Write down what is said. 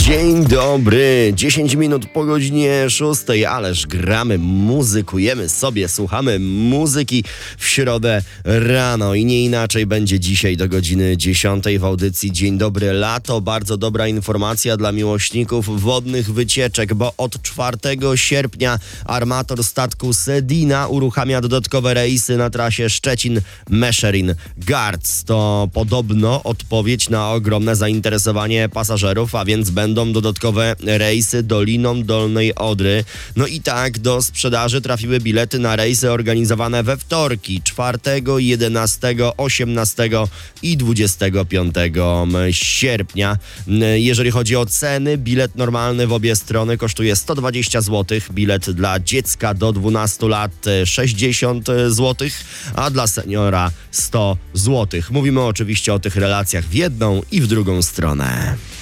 Dzień dobry, 10 minut po godzinie 6, ależ gramy, muzykujemy sobie, słuchamy muzyki w środę rano i nie inaczej będzie dzisiaj do godziny 10 w audycji Dzień Dobry Lato. Bardzo dobra informacja dla miłośników wodnych wycieczek, bo od 4 sierpnia armator statku Sedina uruchamia dodatkowe rejsy na trasie Szczecin-Meszyn-Garc. To podobno odpowiedź na ogromne zainteresowanie pasażerów, a więc będą dodatkowe rejsy Doliną Dolnej Odry. No i tak do sprzedaży trafiły bilety na rejsy organizowane we wtorki 4, 11, 18 i 25 sierpnia. Jeżeli chodzi o ceny, bilet normalny w obie strony kosztuje 120 zł, bilet dla dziecka do 12 lat 60 zł, a dla seniora 100 zł. Mówimy oczywiście o tych relacjach w jedną i w drugą stronę.